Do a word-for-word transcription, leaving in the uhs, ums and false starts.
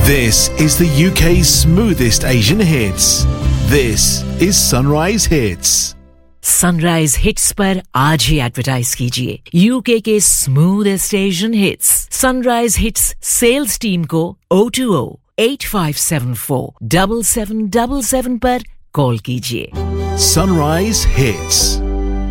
This is the U K's smoothest Asian hits. This is Sunrise Hits. Sunrise hits पर आज ही advertise कीजिए UK के smoothest Asian hits sunrise hits sales team को O two O eight five seven four seven seven seven seven पर call कीजिए. Sunrise Hits.